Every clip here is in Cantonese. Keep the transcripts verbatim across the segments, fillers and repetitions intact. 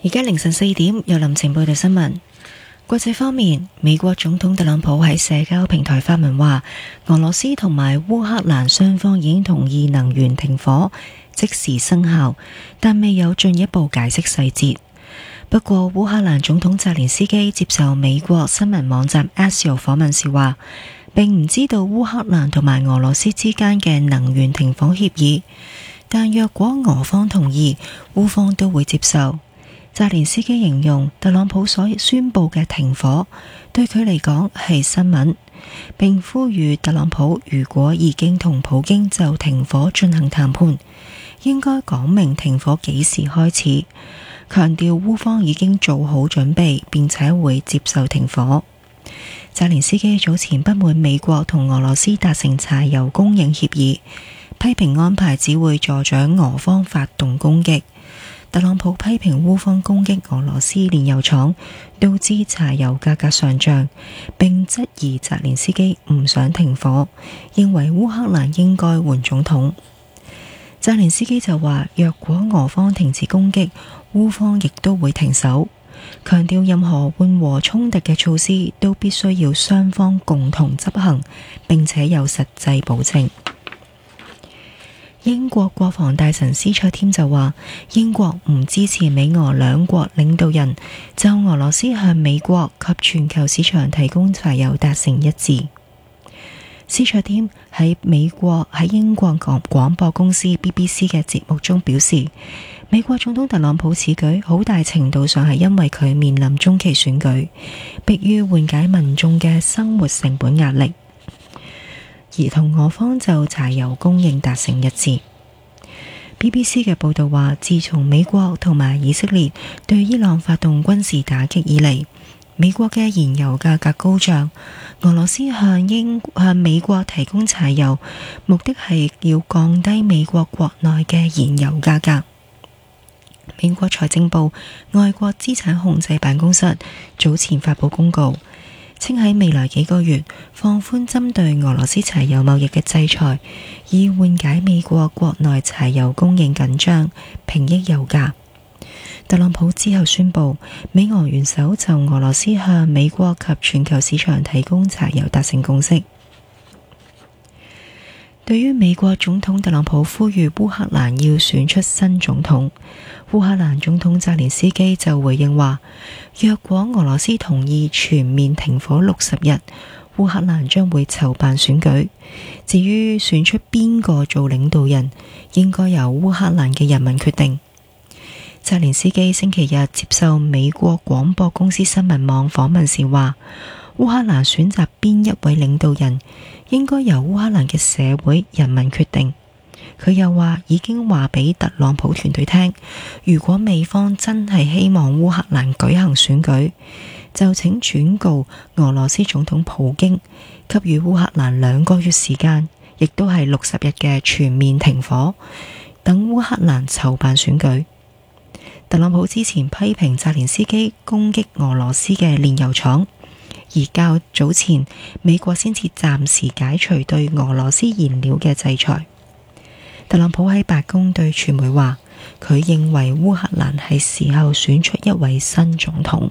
而家凌晨四點，由林晴報道新聞。國際方面，美國總統特朗普喺社交平台發文話，俄羅斯同埋烏克蘭雙方已經同意能源停火即時生效，但未有進一步解釋細節。不過，烏克蘭總統澤連斯基接受美國新聞網站 Axios 訪問時話，並唔知道烏克蘭同埋俄羅斯之間嘅能源停火協議，但若果俄方同意，烏方都會接受。澤連斯基形容特朗普所宣佈嘅停火對佢嚟講係新聞，並呼籲特朗普如果已經同普京就停火進行談判，應該講明停火幾時開始，強調烏方已經做好準備並且會接受停火。澤連斯基早前不滿美國同俄羅斯達成柴油供應協議，批評安排只會助長俄方發動攻擊。特朗普批評烏方攻擊俄羅斯煉油廠，導致柴油價格上漲，並質疑澤連斯基唔想停火，認為烏克蘭應該換總統。澤連斯基就話，若果俄方停止攻擊，烏方亦都會停手，強調任何緩和衝突嘅措施都必須要雙方共同執行，並且有實際保證。英國國防大臣斯卓添就話，英國唔支持美俄兩國領導人就俄羅斯向美國及全球市場提供柴油達成一致。斯卓添喺美國喺英國廣廣播公司 B B C 嘅節目中表示，美國總統特朗普此舉好大程度上係因為佢面臨中期選舉，迫於緩解民眾嘅生活成本壓力，而同俄方就柴油供應達成一致。B B C 嘅報道話，自從美國同埋以色列對伊朗發動軍事打擊以嚟，美國嘅燃油價格高漲，俄羅斯向英向美國提供柴油，目的係要降低美國國內嘅燃油價格。美國財政部外國資產控制辦公室早前發佈公告，稱喺未來幾個月放寬針對俄羅斯柴油貿易嘅制裁，以緩解美國國內柴油供應緊張，平抑油價。特朗普之後宣布，美俄元首就俄羅斯向美國及全球市場提供柴油達成共識。對於美國總統特朗普呼籲烏克蘭要選出新總統，烏克蘭總統澤連斯基就回應話，若果俄羅斯同意全面停火六十日，烏克蘭將會籌辦選舉。至於選出邊個做領導人，應該由烏克蘭嘅人民決定。澤連斯基星期日接受美國廣播公司新聞網訪問時話，烏克蘭選擇邊一位領導人，應該由烏克蘭嘅社會人民決定。佢又話已經話俾特朗普團隊聽，如果美方真係希望烏克蘭舉行選舉，就請轉告俄羅斯總統普京，給予烏克蘭兩個月時間，亦都係六十日嘅全面停火，等烏克蘭籌辦選舉。特朗普之前批評澤連斯基攻擊俄羅斯嘅煉油廠，而較早前美國先至暫時解除對俄羅斯燃料嘅制裁。特朗普喺白宮對傳媒話，佢認為烏克蘭係時候選出一位新總統。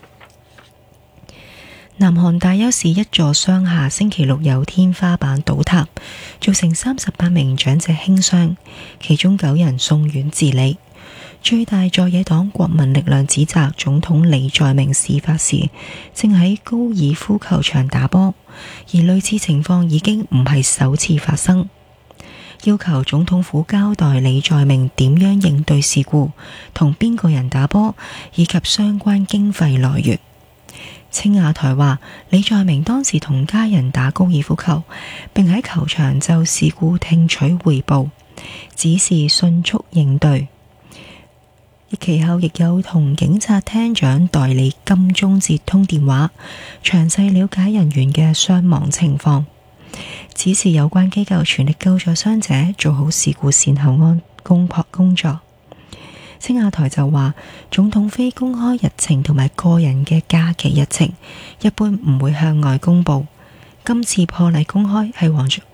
南韓大邱市一座商廈星期六有天花板倒塌，造成三十八名長者輕傷，其中九人送院治理。最大在野黨國民力量指責總統李在明事發時正喺高爾夫球場打波，而類似情況已經唔係首次發生，要求總統府交代李在明點樣應對事故，同邊個人打波，以及相關經費來源。青瓦台話，李在明當時同家人打高爾夫球，並喺球場就事故聽取匯報，指示迅速應對。其後亦有同警察廳長代理金鐘接通電話，詳細了解人員嘅傷亡情況，指示有關機構全力救助傷者，做好事故善後安工工作。青瓦台就話，總統非公開日程同埋個人嘅假期日程，一般唔會向外公佈。今次破例公開係為咗